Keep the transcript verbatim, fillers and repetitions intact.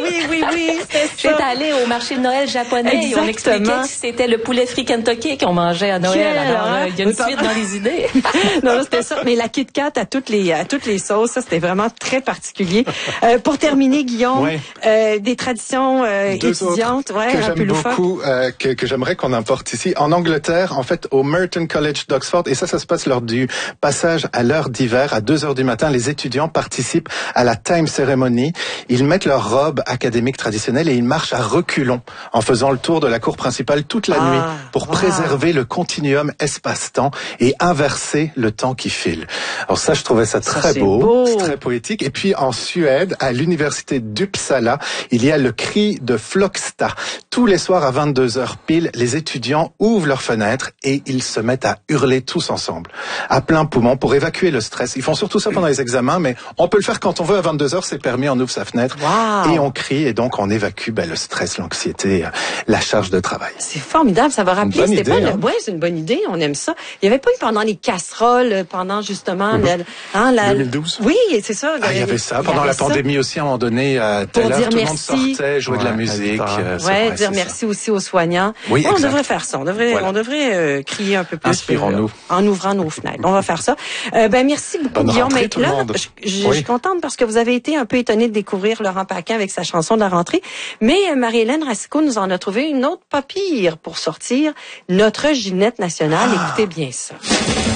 oui, oui, oui, c'est ça. J'étais allée au marché de Noël japonais. Exactement. Et on expliquait que c'était le poulet frit Kentucky qu'on mangeait à Noël. Quelle Alors, là, il y a une suite dans les idées. Non, c'était ça. Mais la Kit Kat à toutes les, à toutes les sauces, ça, c'était vraiment très particulier. Euh, pour terminer, Guillaume, oui. euh, des traditions euh, étudiantes, ouais, que un j'aime peu beaucoup, euh, que, que j'aimerais qu'on importe ici. En Angleterre, en fait, au Merton College d'Oxford, et ça, ça se passe lors du passage à l'heure d'hiver, à deux heures du matin, les étudiants participent à la time ceremony. Ils mettent leur robe académique traditionnelle et ils marchent à reculons en faisant le tour de la cour principale toute la ah, nuit pour wow. préserver le continuum espace-temps et inverser le temps qui file. Alors ça, je trouvais ça très ça, beau, beau. C'est très poétique. Et puis en Suède, à l'université d'Uppsala, il y a le cri de Flogsta. Tous les soirs à vingt-deux heures pile, les étudiants ouvrent leurs fenêtres et ils se mettent à hurler tous ensemble, à plein poumon, pour évacuer le stress. Ils font surtout ça pendant les examens, mais on peut le faire quand on veut. À vingt-deux heures, c'est permis, on ouvre sa fenêtre wow. et on crie, et donc on évacue ben, le stress, l'anxiété, la charge de travail. C'est formidable, ça va rappeler. C'était idée, pas hein? le... Ouais, c'est une bonne idée, on aime ça. Il y avait pas eu pendant les casseroles, pendant justement mm-hmm. le... hein, la... deux mille douze. Oui, c'est ça. Ah, il y avait ça pendant la pandémie ça. Aussi, à un moment donné, à telle heure, tout le monde sortait, jouer ouais, de la musique. Euh, ouais, dire merci ça. Aussi aux soignants. Oui, ouais, on devrait faire ça. On devrait, voilà. on devrait euh, crier un peu plus. Inspirons-nous. Euh, en ouvrant nos fenêtres. On va faire ça. Euh, ben merci beaucoup, Bonne Guillaume. Rentrée, tout là, le monde. je, je, oui. je suis contente parce que vous avez été un peu étonné de découvrir Laurent Paquin avec sa chanson de la rentrée. Mais euh, Marie-Hélène Racicot nous en a trouvé une autre pas pire pour sortir. Notre Ginette nationale. Ah. Écoutez bien ça.